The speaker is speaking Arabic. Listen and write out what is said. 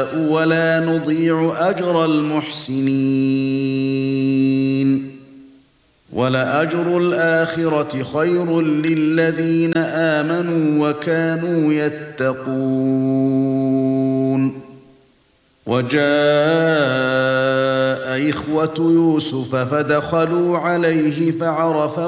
نشاء ولا نضيع أجر المحسنين ولأجر الآخرة خير للذين آمنوا وكانوا يتقون وجاء إخوة يوسف فدخلوا عليه فعرفهم